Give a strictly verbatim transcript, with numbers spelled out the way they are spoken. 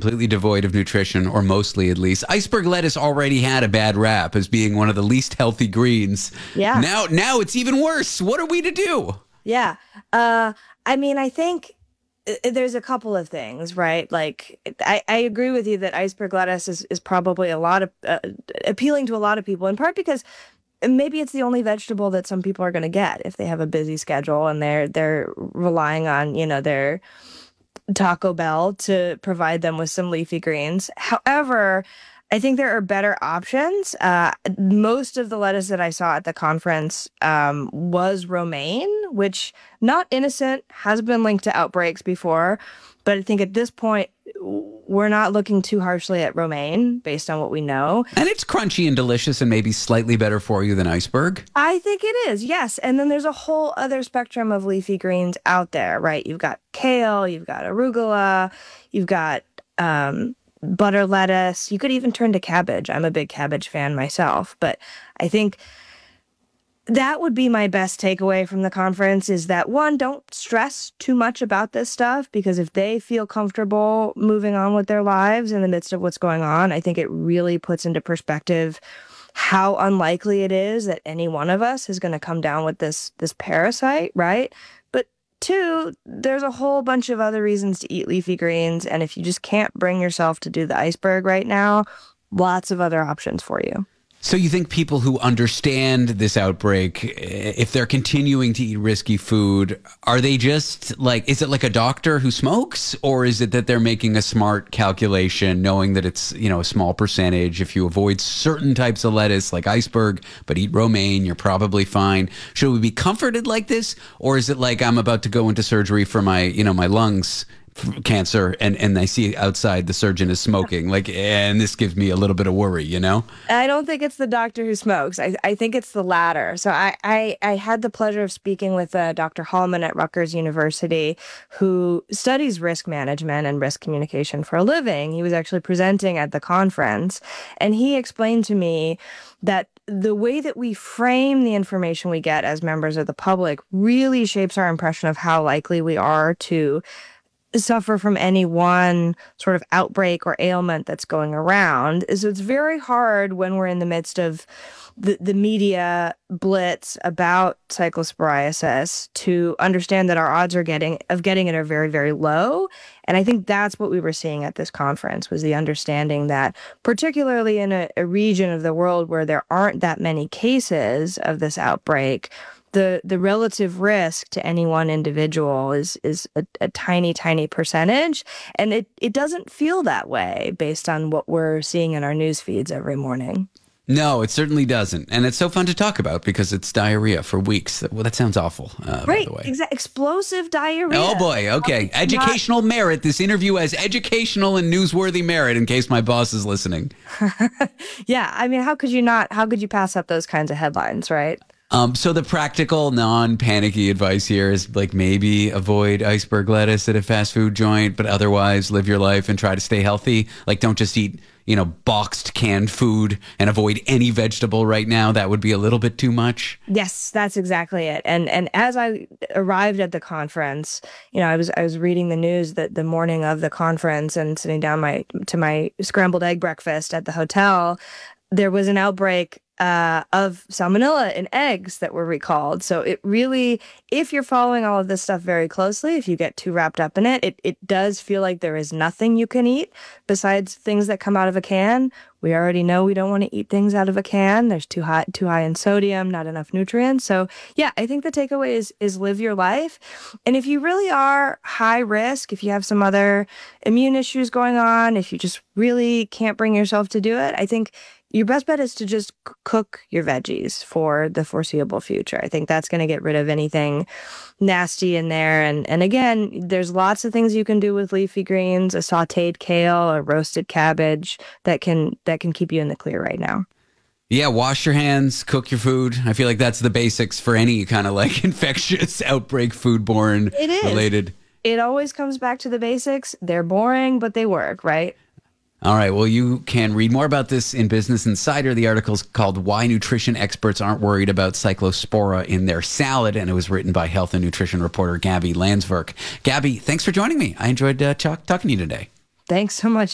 completely devoid of nutrition, or mostly at least. Iceberg lettuce already had a bad rap as being one of the least healthy greens. Yeah. Now, now it's even worse. What are we to do? Yeah. Uh, I mean, I think there's a couple of things, right? Like, I, I agree with you that iceberg lettuce is, is probably a lot of uh, appealing to a lot of people, in part because maybe it's the only vegetable that some people are going to get if they have a busy schedule and they're they're relying on, you know, their Taco Bell to provide them with some leafy greens. However, I think there are better options. Uh, most of the lettuce that I saw at the conference um, was romaine, which, not innocent, has been linked to outbreaks before. But I think at this point, we're not looking too harshly at romaine based on what we know. And it's crunchy and delicious and maybe slightly better for you than iceberg. I think it is, yes. And then there's a whole other spectrum of leafy greens out there, right? You've got kale, you've got arugula, you've got um, butter lettuce. You could even turn to cabbage. I'm a big cabbage fan myself. But I think that would be my best takeaway from the conference, is that, one, don't stress too much about this stuff, because if they feel comfortable moving on with their lives in the midst of what's going on, I think it really puts into perspective how unlikely it is that any one of us is going to come down with this this parasite, right? But two, there's a whole bunch of other reasons to eat leafy greens, and if you just can't bring yourself to do the iceberg right now, lots of other options for you. So you think people who understand this outbreak, if they're continuing to eat risky food, are they just like, is it like a doctor who smokes, or is it that they're making a smart calculation knowing that it's, you know, a small percentage? If you avoid certain types of lettuce like iceberg, but eat romaine, you're probably fine. Should we be comforted like this? Or is it like, I'm about to go into surgery for my, you know, my lungs cancer, and and I see outside the surgeon is smoking, like, and this gives me a little bit of worry, you know? I don't think it's the doctor who smokes. I, I think it's the latter. So I, I, I had the pleasure of speaking with uh, Doctor Hallman at Rutgers University, who studies risk management and risk communication for a living. He was actually presenting at the conference, and he explained to me that the way that we frame the information we get as members of the public really shapes our impression of how likely we are to suffer from any one sort of outbreak or ailment that's going around. So it's very hard when we're in the midst of the, the media blitz about cyclosporiasis to understand that our odds are getting of getting it are very, very low. And I think that's what we were seeing at this conference, was the understanding that, particularly in a, a region of the world where there aren't that many cases of this outbreak, the the relative risk to any one individual is is a, a tiny, tiny percentage. And it, it doesn't feel that way based on what we're seeing in our news feeds every morning. No, it certainly doesn't. And it's so fun to talk about because it's diarrhea for weeks. Well, that sounds awful, uh, right, by the way. Exa- explosive diarrhea. Oh, boy. Okay. Um, educational not- merit. This interview has educational and newsworthy merit, in case my boss is listening. Yeah. I mean, how could you not? How could you pass up those kinds of headlines, right? Um, so the practical, non-panicky advice here is, like, maybe avoid iceberg lettuce at a fast food joint, but otherwise live your life and try to stay healthy. Like, don't just eat, you know, boxed canned food and avoid any vegetable right now. That would be a little bit too much. Yes, that's exactly it. And and as I arrived at the conference, you know, I was I was reading the news that the morning of the conference and sitting down my to my scrambled egg breakfast at the hotel, there was an outbreak Uh, of salmonella in eggs that were recalled. So it really, if you're following all of this stuff very closely, if you get too wrapped up in it, it, it does feel like there is nothing you can eat besides things that come out of a can. We already know we don't want to eat things out of a can. There's too high, too high in sodium, not enough nutrients. So yeah, I think the takeaway is, is live your life. And if you really are high risk, if you have some other immune issues going on, if you just really can't bring yourself to do it, I think your best bet is to just c- cook your veggies for the foreseeable future. I think that's going to get rid of anything nasty in there. And, and again, there's lots of things you can do with leafy greens, a sautéed kale, a roasted cabbage that can that can keep you in the clear right now. Yeah, wash your hands, cook your food. I feel like that's the basics for any kind of like infectious outbreak, foodborne it is. related. It always comes back to the basics. They're boring, but they work, right? All right. Well, you can read more about this in Business Insider. The article's called Why Nutrition Experts Aren't Worried About Cyclospora in Their Salad, and it was written by health and nutrition reporter Gabby Landsverk. Gabby, thanks for joining me. I enjoyed uh, talk- talking to you today. Thanks so much.